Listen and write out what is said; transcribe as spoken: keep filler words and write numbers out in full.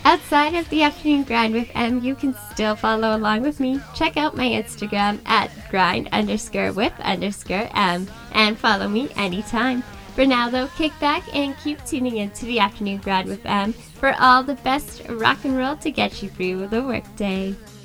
Outside of the afternoon grind with M, you can still follow along with me. Check out my Instagram at grind underscore with underscore M and follow me anytime. For now though, kick back and keep tuning in to the afternoon grind with M for all the best rock and roll to get you through the workday.